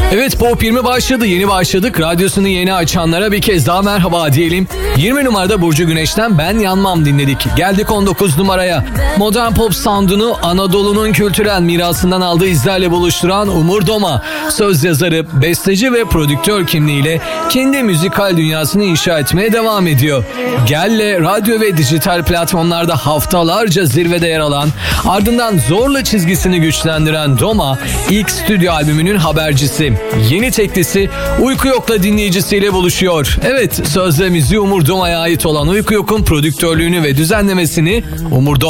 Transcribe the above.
Evet, Pop 20 başladı. Yeni başladık. Radyosunu yeni açanlara bir kez daha merhaba diyelim. 20 numarada Burcu Güneş'ten Ben Yanmam dinledik. Geldik 19 numaraya. Modern pop sound'unu Anadolu'nun kültürel mirasından aldığı izlerle buluşturan Umur Doma. Söz yazarı, besteci ve prodüktör kimliğiyle kendi müzikal dünyasını inşa etmeye devam ediyor. Gel'le radyo ve dijital platformlarda haftalarca zirvede yer alan, ardından zorla çizgisini güçlendiren Doma, ilk stüdyo albümünün habercisi. Yeni teklisi Uyku Yok'la dinleyicisiyle buluşuyor. Evet, söz ve müziği Umur Doma'ya ait olan Uyku Yok'un prodüktörlüğünü ve düzenlemesini Umur Doma